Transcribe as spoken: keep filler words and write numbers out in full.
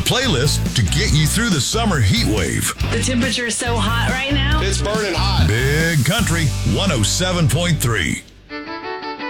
playlist to get you through the summer heat wave. The temperature is so hot right now. It's burning hot. Big Country one oh seven point three.